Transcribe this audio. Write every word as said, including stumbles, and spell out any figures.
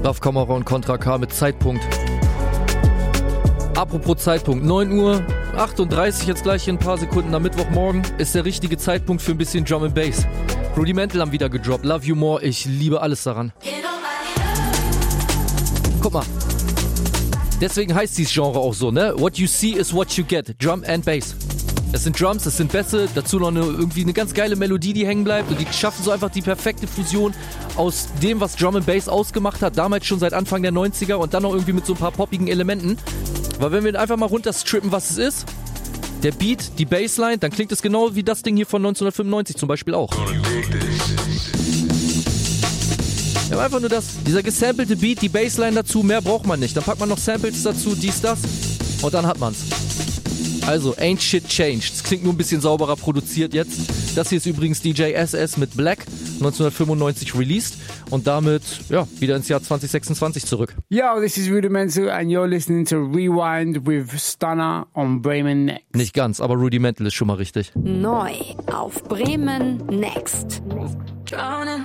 Raf Kammerer und Contra K mit Zeitpunkt. Apropos Zeitpunkt, neun Uhr achtunddreißig jetzt gleich in ein paar Sekunden am Mittwochmorgen ist der richtige Zeitpunkt für ein bisschen Drum and Bass. Rudimental haben wieder gedroppt, Love You More, ich liebe alles daran. Guck mal, deswegen heißt dieses Genre auch so, ne? What you see is what you get, Drum and Bass. Es sind Drums, es sind Bässe, dazu noch eine, irgendwie eine ganz geile Melodie, die hängen bleibt und die schaffen so einfach die perfekte Fusion aus dem, was Drum and Bass ausgemacht hat, damals schon seit Anfang der neunziger und dann noch irgendwie mit so ein paar poppigen Elementen. Weil wenn wir einfach mal runterstrippen, was es ist, der Beat, die Bassline, dann klingt es genau wie das Ding hier von neunzehnhundertfünfundneunzig zum Beispiel auch. Ja, einfach nur das, dieser gesampelte Beat, die Bassline dazu, mehr braucht man nicht. Dann packt man noch Samples dazu, dies, das und dann hat man's. Also, ain't shit changed. Es klingt nur ein bisschen sauberer produziert jetzt. Das hier ist übrigens D J S S mit Black, neunzehnhundertfünfundneunzig released und damit, ja, wieder ins Jahr zwanzig sechsundzwanzig zurück. Yo, this is Rudimental and you're listening to Rewind with Stunner on Bremen Next. Nicht ganz, aber Rudimental ist schon mal richtig. Neu auf Bremen Next.